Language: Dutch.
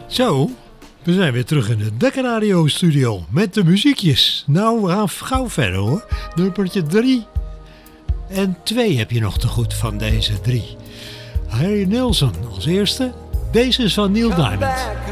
Zo, we zijn weer terug in de Dekkerradio studio met de muziekjes. Nou, we gaan gauw verder hoor. Nummertje 3 en 2 heb je nog te goed van deze 3. Harry Nilsson als eerste. Deze is van Neil Diamond.